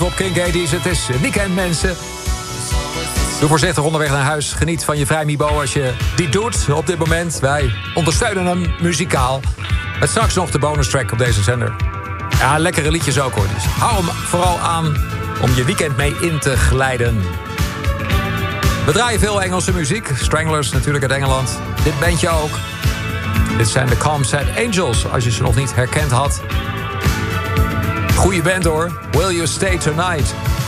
Op King Katie's, het is weekend, mensen. Doe voorzichtig onderweg naar huis. Geniet van je vrijmibo als je die doet op dit moment. Wij ondersteunen hem muzikaal. Met straks nog de bonus track op deze zender. Ja, lekkere liedjes ook hoor. Dus hou hem vooral aan om je weekend mee in te glijden. We draaien veel Engelse muziek. Stranglers natuurlijk uit Engeland. Dit bandje ook. Dit zijn de Calm Sad Angels, als je ze nog niet herkend had. Goeie band hoor. Will You Stay Tonight?